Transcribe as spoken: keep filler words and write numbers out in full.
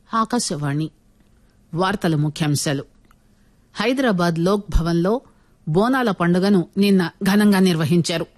ఆకాశవాణి వార్తల ముఖ్యాంశాలు. హైదరాబాద్ లోక్ భవన్ లో బోనాల పండుగను నిన్న ఘనంగా నిర్వహించారు.